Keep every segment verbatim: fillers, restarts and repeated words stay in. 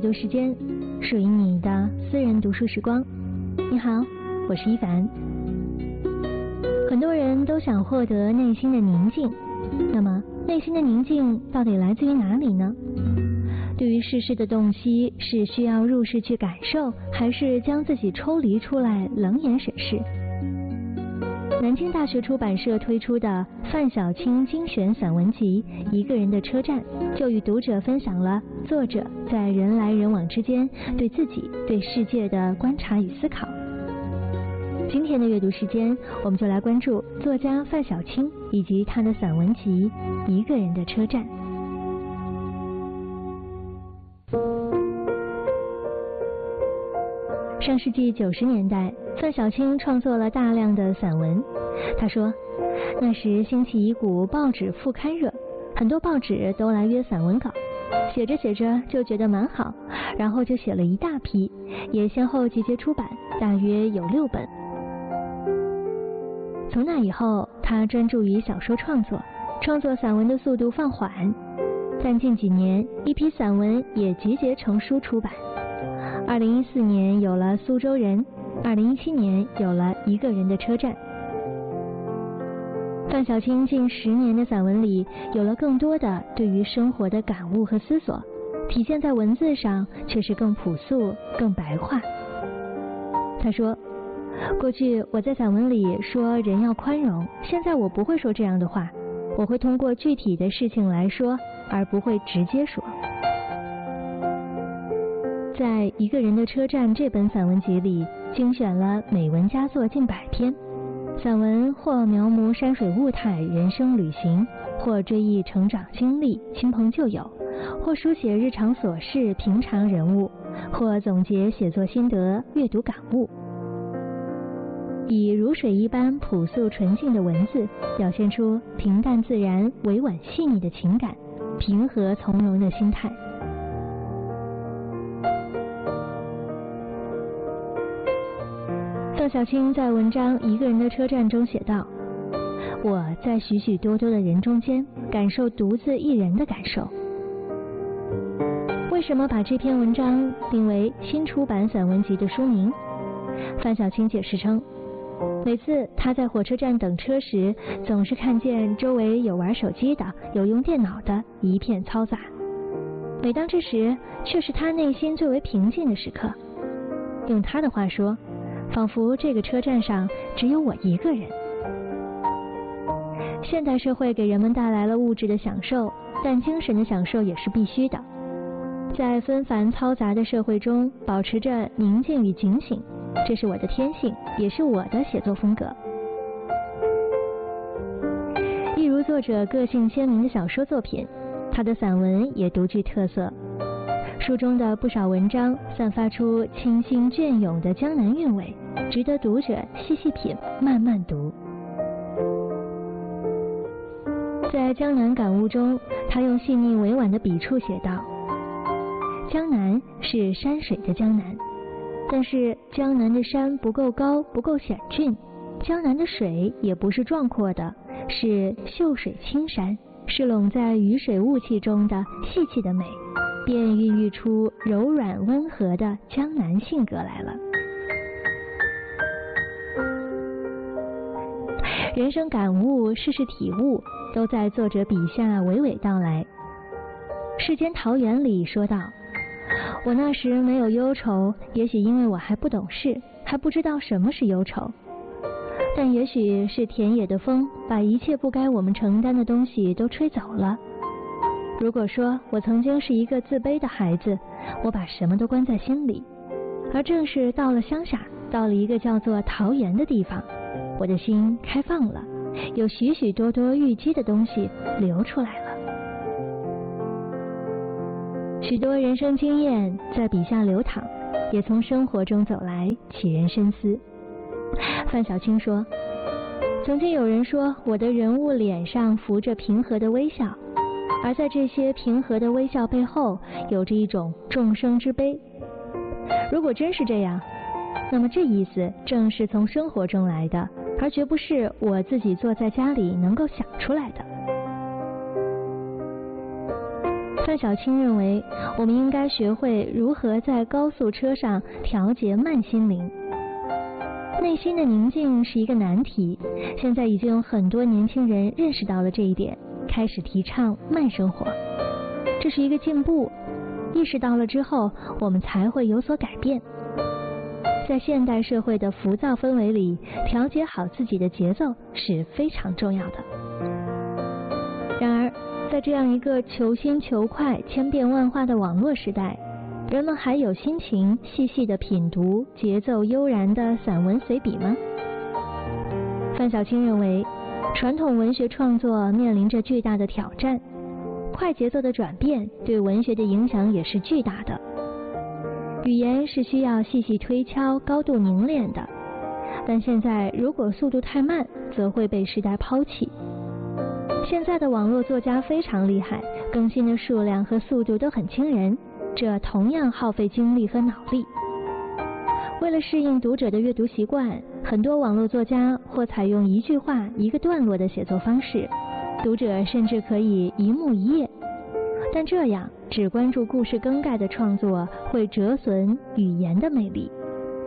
读时间，属于你的私人读书时光。你好，我是一凡。很多人都想获得内心的宁静，那么内心的宁静到底来自于哪里呢？对于世事的洞悉，是需要入世去感受，还是将自己抽离出来冷眼审视？南京大学出版社推出的范小青精选散文集《一个人的车站》，就与读者分享了作者在人来人往之间对自己、对世界的观察与思考。今天的阅读时间，我们就来关注作家范小青以及他的散文集《一个人的车站》。上世纪九十年代，范小青创作了大量的散文。他说，那时兴起一股报纸副刊热，很多报纸都来约散文稿，写着写着就觉得蛮好，然后就写了一大批，也先后集结出版，大约有六本。从那以后，他专注于小说创作，创作散文的速度放缓，但近几年一批散文也集结成书出版。二零一四年有了《苏州人》，二零一七年有了《一个人的车站》。范小青近十年的散文里，有了更多的对于生活的感悟和思索，体现在文字上却是更朴素、更白话。他说，过去我在散文里说人要宽容，现在我不会说这样的话，我会通过具体的事情来说，而不会直接说。在《一个人的车站》这本散文集里，精选了美文佳作近百篇，散文或描摹山水物态、人生旅行，或追忆成长经历、亲朋旧友，或书写日常琐事、平常人物，或总结写作心得、阅读感悟。以如水一般朴素纯净的文字，表现出平淡自然、委婉细腻的情感，平和从容的心态。范小青在文章《一个人的车站》中写道，我在许许多多的人中间感受独自一人的感受。为什么把这篇文章定为新出版散文集的书名？范小青解释称，每次他在火车站等车时，总是看见周围有玩手机的，有用电脑的，一片嘈杂。每当这时，却是他内心最为平静的时刻。用他的话说，仿佛这个车站上只有我一个人。现代社会给人们带来了物质的享受，但精神的享受也是必须的。在纷繁嘈杂的社会中，保持着宁静与警醒，这是我的天性，也是我的写作风格。一如作者个性鲜明的小说作品，他的散文也独具特色。书中的不少文章散发出清新隽永的江南韵味，值得读者细细品，慢慢读。在江南感悟中，他用细腻委婉的笔触写道，江南是山水的江南，但是江南的山不够高，不够险峻，江南的水也不是壮阔的，是秀水青山，是笼在雨水雾气中的细气的美，便孕育出柔软温和的江南性格来了。人生感悟、世事体悟，都在作者笔下娓娓道来。世间桃源里说道，我那时没有忧愁，也许因为我还不懂事，还不知道什么是忧愁，但也许是田野的风把一切不该我们承担的东西都吹走了。如果说我曾经是一个自卑的孩子，我把什么都关在心里，而正是到了乡下，到了一个叫做桃源的地方，我的心开放了，有许许多多郁积的东西流出来了。许多人生经验在笔下流淌，也从生活中走来，启人深思。范小青说，曾经有人说我的人物脸上浮着平和的微笑，而在这些平和的微笑背后，有着一种众生之悲。如果真是这样，那么这意思正是从生活中来的，而绝不是我自己坐在家里能够想出来的。 范小青认为，我们应该学会如何在高速车上调节慢心灵。内心的宁静是一个难题，现在已经有很多年轻人认识到了这一点，开始提倡慢生活。这是一个进步，意识到了之后，我们才会有所改变。在现代社会的浮躁氛围里，调节好自己的节奏是非常重要的。然而，在这样一个求新求快、千变万化的网络时代，人们还有心情细细地品读节奏悠然的散文随笔吗？范小青认为，传统文学创作面临着巨大的挑战，快节奏的转变对文学的影响也是巨大的。语言是需要细细推敲、高度凝练的，但现在如果速度太慢，则会被时代抛弃。现在的网络作家非常厉害，更新的数量和速度都很惊人，这同样耗费精力和脑力。为了适应读者的阅读习惯，很多网络作家或采用一句话一个段落的写作方式，读者甚至可以一幕一页。但这样只关注故事更改的创作会折损语言的魅力。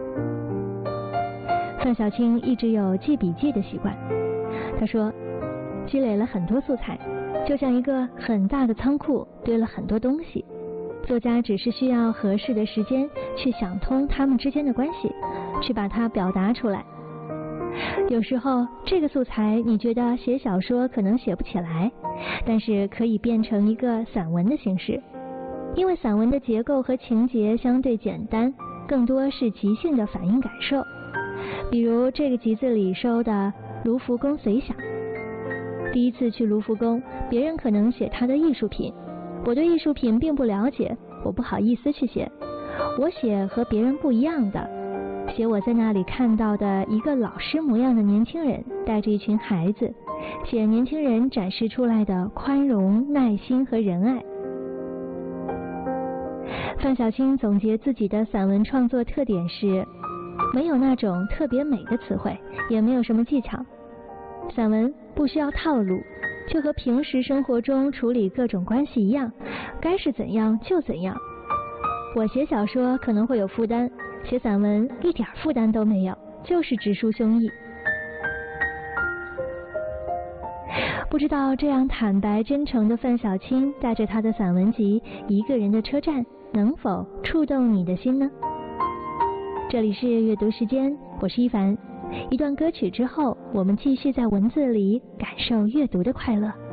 范小青一直有记笔记的习惯，他说，积累了很多素材，就像一个很大的仓库，堆了很多东西。作家只是需要合适的时间去想通他们之间的关系，去把它表达出来。有时候这个素材你觉得写小说可能写不起来，但是可以变成一个散文的形式，因为散文的结构和情节相对简单，更多是即兴的反应感受。比如这个集子里收的卢浮宫随想。第一次去卢浮宫，别人可能写他的艺术品，我对艺术品并不了解，我不好意思去写，我写和别人不一样的，写我在那里看到的一个老师模样的年轻人带着一群孩子，写年轻人展示出来的宽容、耐心和仁爱。范小青总结自己的散文创作特点是，没有那种特别美的词汇，也没有什么技巧。散文不需要套路，就和平时生活中处理各种关系一样，该是怎样就怎样。我写小说可能会有负担，写散文一点负担都没有，就是直抒胸臆。不知道这样坦白真诚的范小青带着他的散文集《一个人的车站》能否触动你的心呢？这里是阅读时间，我是一凡。一段歌曲之后，我们继续在文字里感受阅读的快乐。